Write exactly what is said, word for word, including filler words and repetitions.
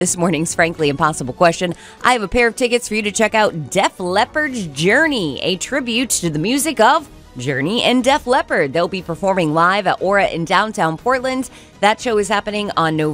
This morning's Frankly Impossible question. I have a pair of tickets for you to check out Def Leppard's Journey, a tribute to the music of Journey and Def Leppard. They'll be performing live at Aura in downtown Portland. That show is happening on November